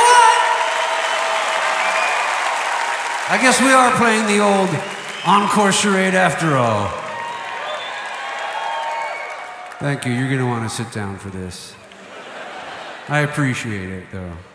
what? I guess we are playing the old encore charade after all. Thank you. You're going to want to sit down for this. I appreciate it, though.